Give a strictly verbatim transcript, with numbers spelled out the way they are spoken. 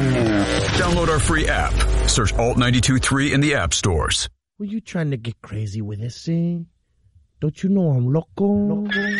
Download our free app. Search Alt ninety-two point three in the app stores. Were you trying to get crazy with this, eh? Don't you know I'm loco? loco?